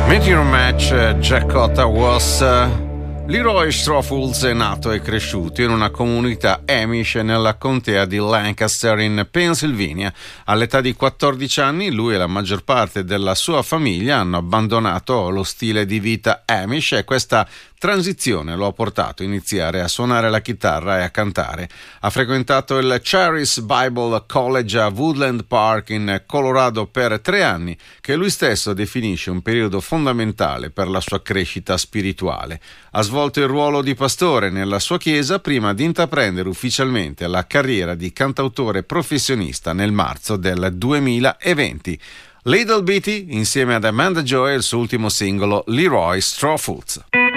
Meteor Match, Jack Ottawas. Leroy Strofuls è nato e cresciuto in una comunità Amish nella contea di Lancaster in Pennsylvania. All'età di 14 anni lui e la maggior parte della sua famiglia hanno abbandonato lo stile di vita Amish e questa transizione lo ha portato a iniziare a suonare la chitarra e a cantare. Ha frequentato il Charis Bible College a Woodland Park in Colorado per 3 anni, che lui stesso definisce un periodo fondamentale per la sua crescita spirituale. Ha svolto il ruolo di pastore nella sua chiesa prima di intraprendere ufficialmente la carriera di cantautore professionista nel marzo del 2020. Little Bitty insieme ad Amanda Joy e il suo ultimo singolo Leroy Strofuls.